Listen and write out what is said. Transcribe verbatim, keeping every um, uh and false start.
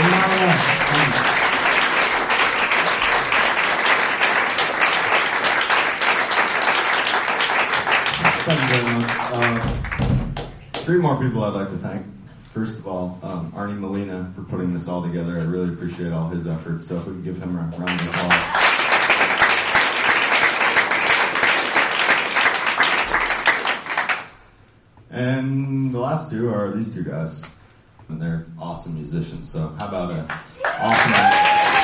Thank you very much. Uh, three more people I'd like to thank. First of all, um, Arnie Molina for putting this all together. I really appreciate all his efforts. So if we could give him a round of applause. And the last two are these two guys. And they're awesome musicians. So how about a awesome